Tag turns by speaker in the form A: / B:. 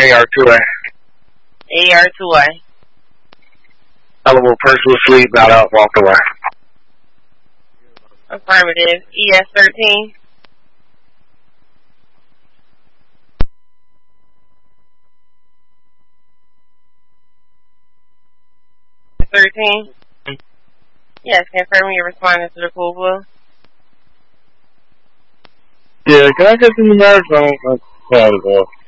A: AR2A.
B: AR2A.
A: Eligible person was asleep, got up, walked away.
B: Affirmative. ES13. 13. Yes, confirming you're responding to the pool blue.
A: Yeah, can I get the numerics? I don't know.